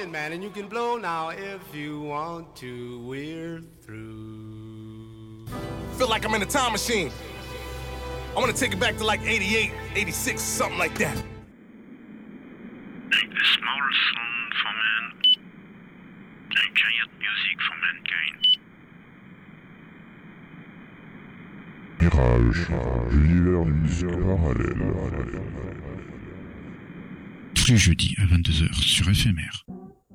in, man, and you can blow now if you want to. We're through. Feel like I'm in a time machine. I want to take it back to like 88, 86, something like that. Make the small sound for man, and giant music for mankind. Mirage, l'univers du musique parallèle. Tous les jeudis à 22h sur FMR.